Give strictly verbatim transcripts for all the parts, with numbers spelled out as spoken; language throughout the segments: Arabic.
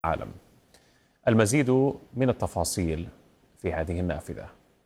العالم. المزيد من التفاصيل في هذه النافذة.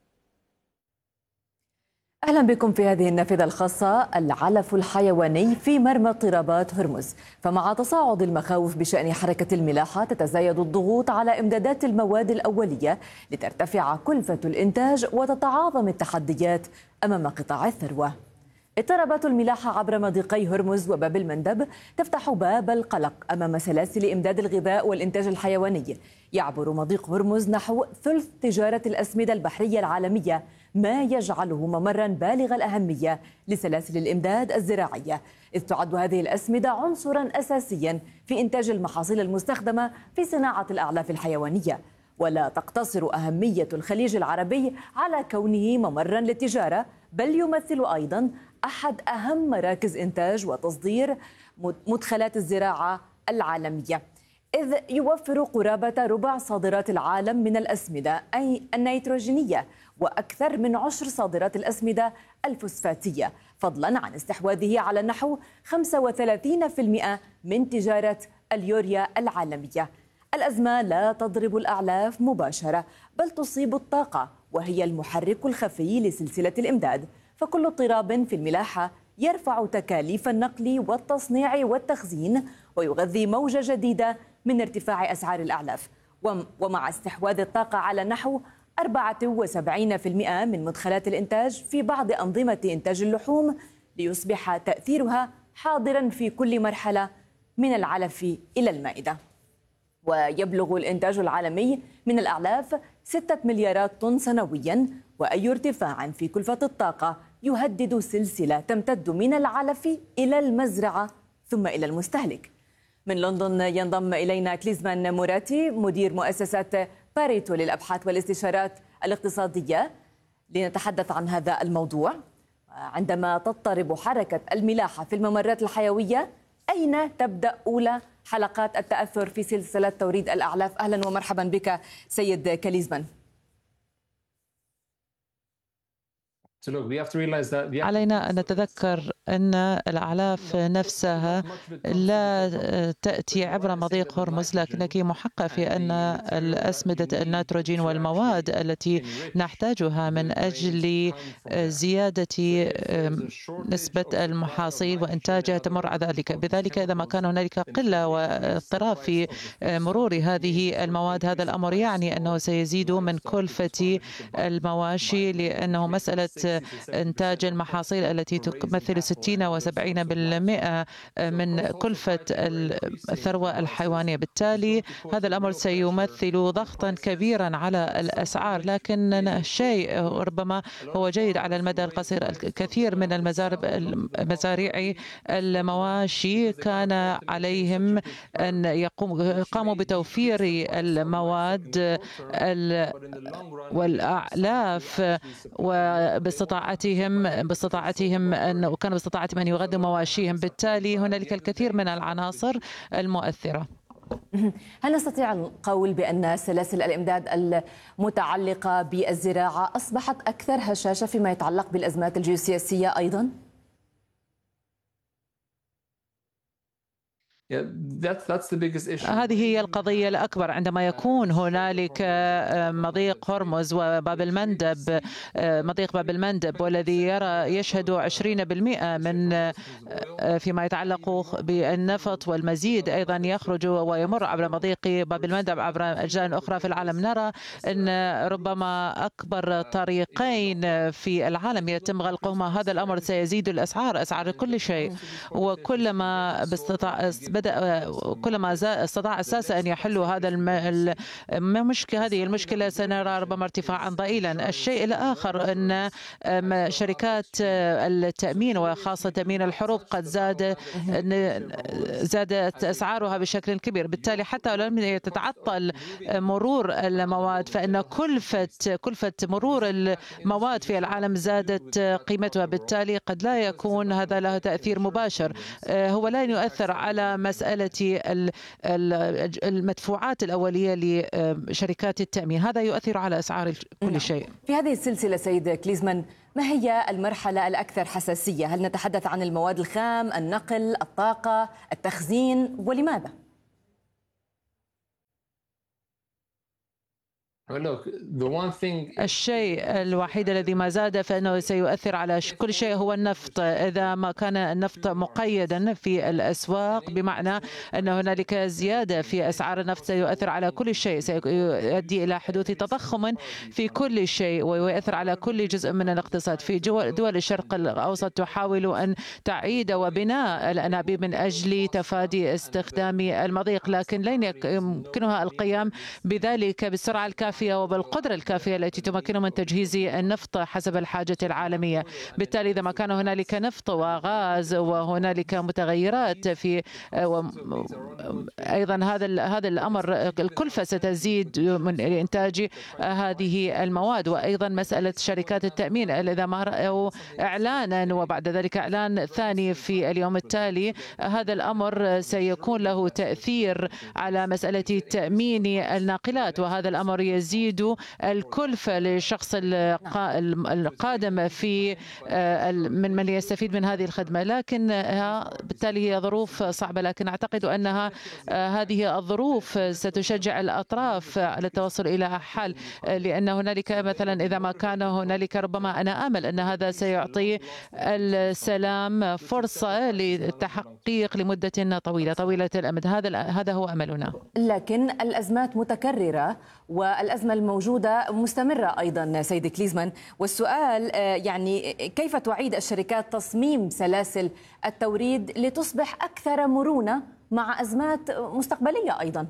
أهلا بكم في هذه النافذة الخاصة. العلف الحيواني في مرمى اضطرابات هرمز. فمع تصاعد المخاوف بشأن حركة الملاحة تتزايد الضغوط على إمدادات المواد الأولية لترتفع كلفة الإنتاج وتتعاظم التحديات أمام قطاع الثروة. اضطرابات الملاحة عبر مضيقي هرمز وباب المندب تفتح باب القلق أمام سلاسل إمداد الغذاء والإنتاج الحيواني. يعبر مضيق هرمز نحو ثلث تجارة الأسمدة البحرية العالمية، ما يجعله ممرا بالغ الأهمية لسلاسل الإمداد الزراعية، إذ تعد هذه الأسمدة عنصرا أساسيا في إنتاج المحاصيل المستخدمة في صناعة الأعلاف الحيوانية. ولا تقتصر أهمية الخليج العربي على كونه ممرا للتجارة، بل يمثل أيضا أحد أهم مراكز إنتاج وتصدير مدخلات الزراعة العالمية، إذ يوفر قرابة ربع صادرات العالم من الأسمدة أي النيتروجينية، وأكثر من عشر صادرات الأسمدة الفوسفاتية، فضلا عن استحواذه على نحو خمسة وثلاثين بالمئة من تجارة اليوريا العالمية. الأزمة لا تضرب الأعلاف مباشرة، بل تصيب الطاقة، وهي المحرك الخفي لسلسلة الإمداد. فكل اضطراب في الملاحة يرفع تكاليف النقل والتصنيع والتخزين، ويغذي موجة جديدة من ارتفاع أسعار الأعلاف. ومع استحواذ الطاقة على نحو أربعة وسبعين بالمئة من مدخلات الإنتاج في بعض أنظمة إنتاج اللحوم، ليصبح تأثيرها حاضرا في كل مرحلة من العلف إلى المائدة. ويبلغ الإنتاج العالمي من الأعلاف ستة مليارات طن سنويا، وأي ارتفاع في كلفة الطاقة يهدد سلسلة تمتد من العلف إلى المزرعة ثم إلى المستهلك. من لندن ينضم إلينا كليزمان موراتي، مدير مؤسسة باريتو للأبحاث والاستشارات الاقتصادية، لنتحدث عن هذا الموضوع. عندما تضطرب حركة الملاحة في الممرات الحيوية، أين تبدأ أولى حلقات التأثر في سلسلة توريد الأعلاف؟ أهلا ومرحبا بك سيد كليزمان. علينا أن نتذكر أن الأعلاف نفسها لا تأتي عبر مضيق هرمز، لكنك محقة في أن الأسمدة النيتروجين والمواد التي نحتاجها من أجل زيادة نسبة المحاصيل وإنتاجها تمر على ذلك. بذلك إذا ما كان هنالك قلة واضطراب في مرور هذه المواد، هذا الأمر يعني أنه سيزيد من كلفة المواشي، لأنه مسألة إنتاج المحاصيل التي تمثل ستين وسبعين بالمئة من كلفة الثروة الحيوانية. بالتالي هذا الأمر سيمثل ضغطا كبيرا على الأسعار، لكن الشيء ربما هو جيد على المدى القصير. الكثير من المزارب مزارعي المواشي كان عليهم أن يقوموا قاموا بتوفير المواد والأعلاف وباستطاعتهم باستطاعتهم أن وكان باستطاعتهم أن يغذوا مواشيهم. بالتالي هنالك الكثير من العناصر المؤثرة. هل نستطيع القول بأن سلاسل الإمداد المتعلقة بالزراعة أصبحت أكثر هشاشة فيما يتعلق بالأزمات الجيوسياسية أيضا؟ هذه هي القضية الأكبر. عندما يكون هنالك مضيق هرمز وباب المندب، مضيق باب المندب والذي يرى يشهد عشرين بالمئة من فيما يتعلق بالنفط، والمزيد أيضا يخرج ويمر عبر مضيق باب المندب عبر أجزاء أخرى في العالم، نرى أن ربما أكبر طريقين في العالم يتم غلقهما. هذا الأمر سيزيد الأسعار، أسعار كل شيء. وكلما باستطاع بدأ كلما استطاع الساسة أن يحلوا هذا المشكلة هذه المشكلة سنرى ربما ارتفاعا ضئيلا. الشيء الآخر أن شركات التأمين وخاصة تأمين الحروب قد زاد زادت أسعارها بشكل كبير. بالتالي حتى لم يتعطل مرور المواد، فإن كلفة كلفة مرور المواد في العالم زادت قيمتها. بالتالي قد لا يكون هذا له تأثير مباشر، هو لا يؤثر على مسألة المدفوعات الأولية لشركات التأمين، هذا يؤثر على أسعار كل شيء. في هذه السلسلة سيد كليزمان، ما هي المرحلة الأكثر حساسية؟ هل نتحدث عن المواد الخام، النقل، الطاقة، التخزين، ولماذا؟ الشيء الوحيد الذي ما زاد فإنه سيؤثر على كل شيء هو النفط. إذا ما كان النفط مقيدا في الأسواق بمعنى أن هنالك زيادة في أسعار النفط سيؤثر على كل شيء، سيؤدي إلى حدوث تضخم في كل شيء ويؤثر على كل جزء من الاقتصاد. في دول الشرق الأوسط تحاول أن تعيد وبناء الأنابيب من أجل تفادي استخدام المضيق، لكن لن يمكنها القيام بذلك بالسرعة الكافية وبالقدرة الكافية التي تمكنهم من تجهيز النفط حسب الحاجة العالمية. بالتالي إذا ما كان هنالك نفط وغاز وهنالك متغيرات في أيضا هذا هذا الأمر الكلفة ستزيد من إنتاج هذه المواد. وأيضا مسألة شركات التأمين إذا ما رأوا إعلانا وبعد ذلك إعلان ثاني في اليوم التالي، هذا الأمر سيكون له تأثير على مسألة تأمين الناقلات، وهذا الأمر يزيد الكلفة للشخص القادم في من من يستفيد من هذه الخدمة. لكن بالتالي هي ظروف صعبة، لكن أعتقد أنها هذه الظروف ستشجع الأطراف على التوصل إلى حل، لأن هنالك مثلا إذا ما كان هنالك ربما أنا آمل أن هذا سيعطي السلام فرصة للتحقيق لمدة طويلة طويلة الأمد. هذا هذا هو أملنا. لكن الأزمات متكررة والأزمة الموجودة مستمرة أيضا سيد كليزمان، والسؤال يعني كيف تعيد الشركات تصميم سلاسل التوريد لتصبح أكثر مرونة مع أزمات مستقبلية أيضا؟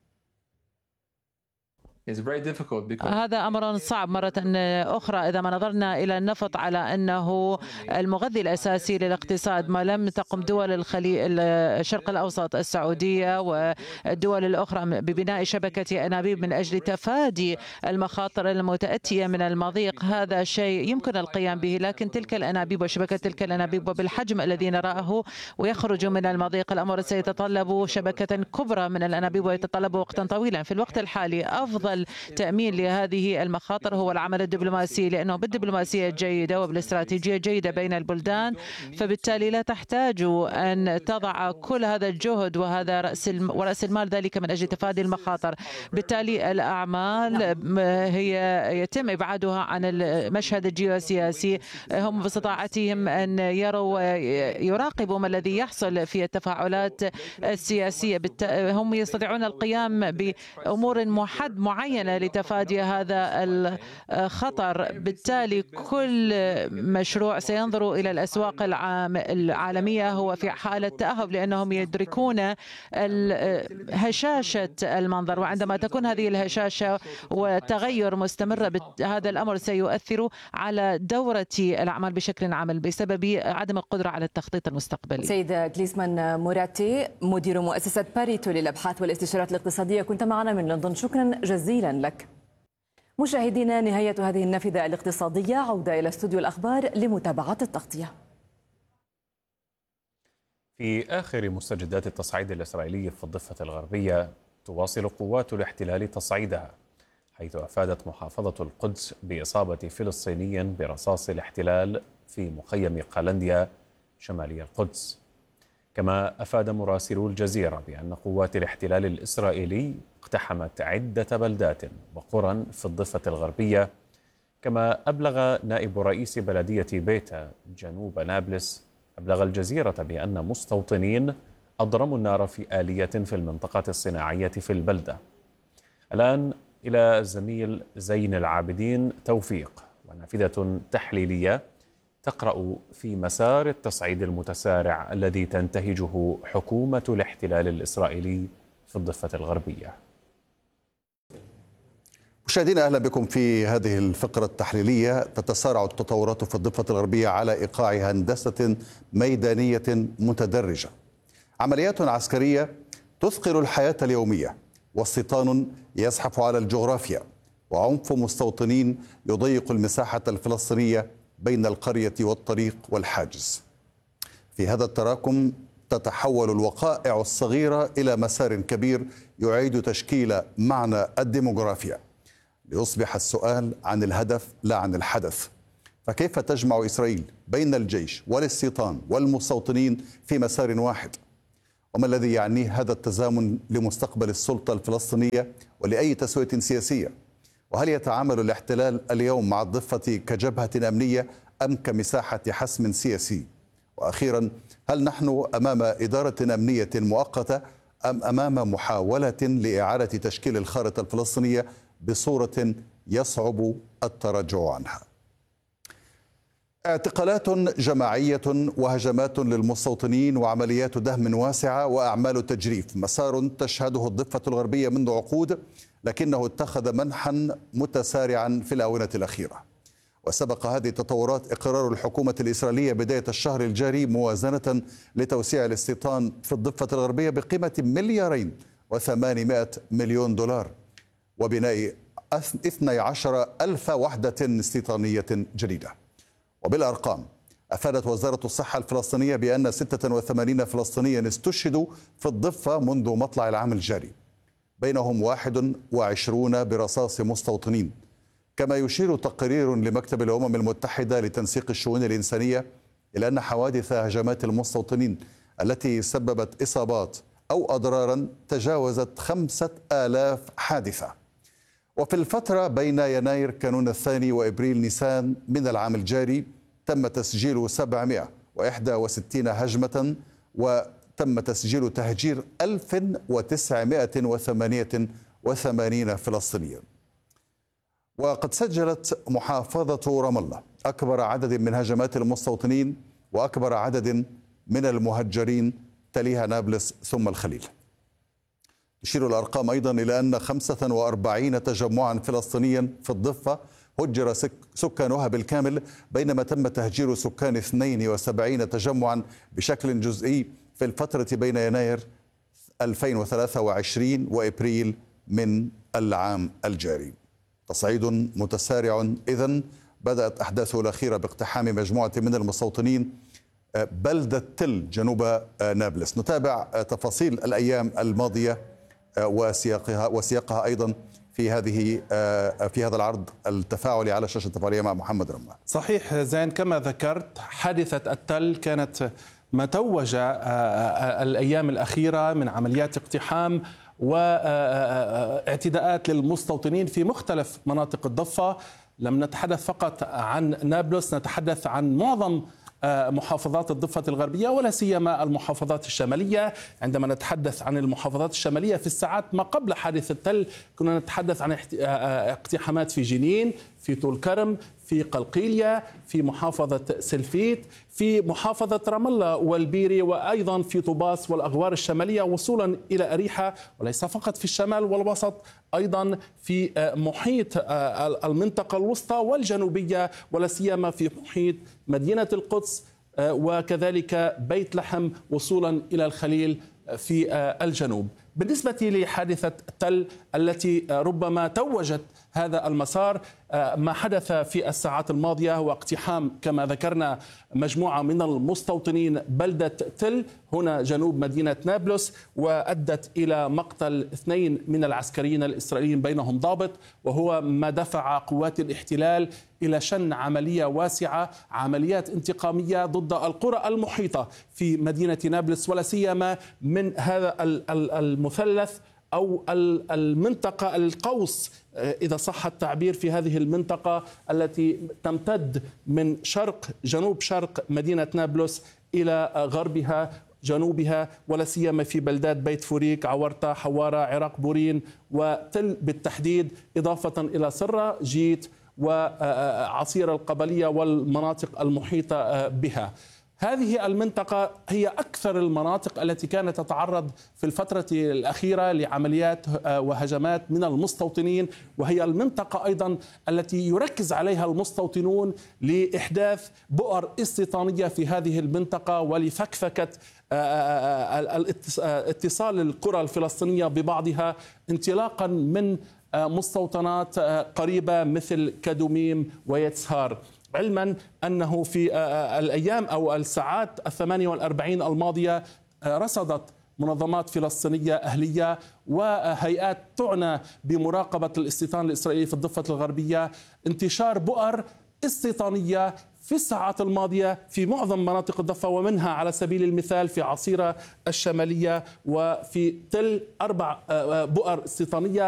هذا أمر صعب مرة أخرى. إذا ما نظرنا إلى النفط على أنه المغذي الأساسي للاقتصاد، ما لم تقم دول الخليج الشرق الأوسط السعودية والدول الأخرى ببناء شبكة أنابيب من أجل تفادي المخاطر المتأتية من المضيق، هذا شيء يمكن القيام به. لكن تلك الأنابيب وشبكة تلك الأنابيب وبالحجم الذي نراه ويخرج من المضيق، الأمر سيتطلب شبكة كبرى من الأنابيب ويتطلب وقتا طويلا. في الوقت الحالي أفضل تأمين لهذه المخاطر هو العمل الدبلوماسي، لأنه بالدبلوماسية الجيدة وبالاستراتيجية الجيدة بين البلدان فبالتالي لا تحتاج أن تضع كل هذا الجهد وهذا رأس ورأس المال ذلك من أجل تفادي المخاطر. بالتالي الأعمال هي يتم إبعادها عن المشهد الجيوسياسي. هم باستطاعتهم أن يروا يراقبوا ما الذي يحصل في التفاعلات السياسية. هم يستطيعون القيام بأمور محد معينة لتفادي هذا الخطر. بالتالي كل مشروع سينظر إلى الأسواق العالمية هو في حالة تأهب، لأنهم يدركون هشاشة المنظر، وعندما تكون هذه الهشاشة والتغير مستمرة هذا الأمر سيؤثر على دورة الأعمال بشكل عام بسبب عدم القدرة على التخطيط المستقبلي. سيد كليزمان موراتي مدير مؤسسة باريتو للأبحاث والاستشارات الاقتصادية، كنت معنا من لندن، شكرا جزيلا لك. مشاهدينا، نهاية هذه النافذة الاقتصادية، عودة إلى استوديو الأخبار لمتابعة التغطية. في آخر مستجدات التصعيد الإسرائيلي في الضفة الغربية، تواصل قوات الاحتلال تصعيدها، حيث أفادت محافظة القدس بإصابة فلسطيني برصاص الاحتلال في مخيم قلنديا شمالي القدس. كما أفاد مراسلو الجزيرة بأن قوات الاحتلال الإسرائيلي اقتحمت عدة بلدات وقرى في الضفة الغربية. كما أبلغ نائب رئيس بلدية بيتا جنوب نابلس أبلغ الجزيرة بأن مستوطنين أضرموا النار في آلية في المنطقة الصناعية في البلدة. الآن إلى الزميل زين العابدين توفيق ونافذة تحليلية تقرأ في مسار التصعيد المتسارع الذي تنتهجه حكومة الاحتلال الإسرائيلي في الضفة الغربية. مشاهدينا، أهلا بكم في هذه الفقرة التحليلية. تتسارع التطورات في الضفة الغربية على إيقاع هندسة ميدانية متدرجة، عمليات عسكرية تثقل الحياة اليومية، واستيطان يزحف على الجغرافيا، وعنف مستوطنين يضيق المساحة الفلسطينية بين القرية والطريق والحاجز. في هذا التراكم تتحول الوقائع الصغيرة إلى مسار كبير يعيد تشكيل معنى الديموغرافيا، ليصبح السؤال عن الهدف لا عن الحدث. فكيف تجمع إسرائيل بين الجيش والاستيطان والمستوطنين في مسار واحد؟ وما الذي يعنيه هذا التزامن لمستقبل السلطة الفلسطينية ولأي تسوية سياسية؟ وهل يتعامل الاحتلال اليوم مع الضفة كجبهة أمنية أم كمساحة حسم سياسي؟ وأخيرا، هل نحن أمام إدارة أمنية مؤقتة أم أمام محاولة لإعادة تشكيل الخارطة الفلسطينية بصورة يصعب التراجع عنها؟ اعتقالات جماعية وهجمات للمستوطنين وعمليات دهم واسعة وأعمال تجريف، مسار تشهده الضفة الغربية منذ عقود، لكنه اتخذ منحا متسارعا في الآونة الأخيرة. وسبق هذه التطورات إقرار الحكومة الإسرائيلية بداية الشهر الجاري موازنة لتوسيع الاستيطان في الضفة الغربية بقيمة مليارين وثمانمائة مليون دولار وبناء اثنتي عشرة ألف وحدة استيطانية جديدة. وبالأرقام، أفادت وزارة الصحة الفلسطينية بأن ستة وثمانين فلسطينيا استشهدوا في الضفة منذ مطلع العام الجاري، بينهم واحد وعشرون برصاص مستوطنين. كما يشير تقرير لمكتب الأمم المتحدة لتنسيق الشؤون الإنسانية إلى أن حوادث هجمات المستوطنين التي سببت إصابات أو أضرارا تجاوزت خمسة آلاف حادثة. وفي الفترة بين يناير كانون الثاني وإبريل نيسان من العام الجاري تم تسجيل سبعمائة وواحد وستين هجمة وتم تسجيل تهجير ألف وتسعمائة وثمانية وثمانين فلسطينيا. وقد سجلت محافظة رام الله أكبر عدد من هجمات المستوطنين وأكبر عدد من المهجرين، تليها نابلس ثم الخليل. تشير الأرقام أيضا إلى أن خمسة وأربعين تجمعا فلسطينيا في الضفة هجر سكانها بالكامل، بينما تم تهجير سكان اثنين وسبعين تجمعا بشكل جزئي في الفترة بين يناير ألفين وثلاثة وعشرين وإبريل من العام الجاري. تصعيد متسارع إذن بدأت أحداثه الأخيرة باقتحام مجموعة من المستوطنين بلدة تل جنوب نابلس. نتابع تفاصيل الأيام الماضية وسياقها وسياقها أيضا في هذه في هذا العرض التفاعلي على شاشة التفاعلية مع محمد رمة. صحيح زين، كما ذكرت حادثة التل كانت ما توج الأيام الأخيرة من عمليات اقتحام واعتداءات للمستوطنين في مختلف مناطق الضفة. لم نتحدث فقط عن نابلس، نتحدث عن معظم محافظات الضفة الغربية ولا سيما المحافظات الشمالية. عندما نتحدث عن المحافظات الشمالية في الساعات ما قبل حادث التل كنا نتحدث عن اقتحامات في جنين، في طول كرم، في قلقيلية، في محافظة سلفيت، في محافظة رام الله والبيري، وأيضا في طوباس والأغوار الشمالية وصولا إلى أريحة، وليس فقط في الشمال والوسط، أيضا في محيط المنطقة الوسطى والجنوبية ولا سيما في محيط مدينة القدس وكذلك بيت لحم وصولا إلى الخليل في الجنوب. بالنسبة لحادثة تل التي ربما توجت هذا المسار، ما حدث في الساعات الماضية هو اقتحام كما ذكرنا مجموعة من المستوطنين بلدة تل هنا جنوب مدينة نابلس، وأدت إلى مقتل اثنين من العسكريين الإسرائيليين بينهم ضابط، وهو ما دفع قوات الاحتلال إلى شن عملية واسعة، عمليات انتقامية ضد القرى المحيطة في مدينة نابلس ولا سيما من هذا المثلث أو المنطقة القوس إذا صح التعبير في هذه المنطقة التي تمتد من شرق جنوب شرق مدينة نابلس إلى غربها جنوبها ولا سيما في بلدات بيت فوريك، عورتا، حوارة، عراق بورين وتل بالتحديد، إضافة إلى سرة جيت وعصير القبلية والمناطق المحيطة بها. هذه المنطقة هي أكثر المناطق التي كانت تتعرض في الفترة الأخيرة لعمليات وهجمات من المستوطنين، وهي المنطقة أيضا التي يركز عليها المستوطنون لإحداث بؤر استيطانية في هذه المنطقة ولفكفكة اتصال القرى الفلسطينية ببعضها انطلاقا من مستوطنات قريبة مثل كدوميم ويتسهار، علما أنه في الأيام أو الساعات الثمانية والأربعين الماضية رصدت منظمات فلسطينية أهلية وهيئات تعنى بمراقبة الاستيطان الإسرائيلي في الضفة الغربية انتشار بؤر استيطانية في الساعات الماضية في معظم مناطق الضفة، ومنها على سبيل المثال في عصيرة الشمالية وفي تل أربع بؤر استيطانية